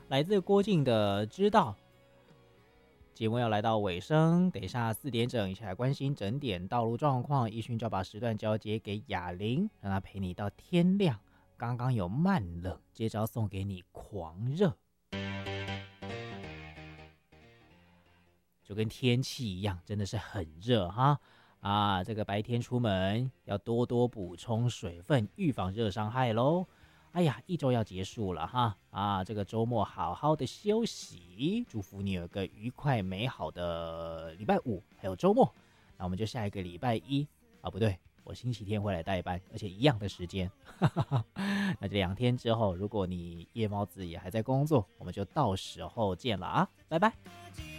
来自郭靖的知道。节目要来到尾声，等一下4点整，一起来关心整点道路状况。奕迅就要把时段交接给雅玲，让她陪你到天亮。刚刚有慢冷，接着要送给你狂热，就跟天气一样，真的是很热哈。这个白天出门要多多补充水分，预防热伤害咯。哎呀，一周要结束了哈，这个周末好好的休息，祝福你有个愉快美好的礼拜五，还有周末。那我们就下一个礼拜一不对，我星期天会来代班，而且一样的时间。那这2天之后，如果你夜猫子也还在工作，我们就到时候见了啊，拜拜。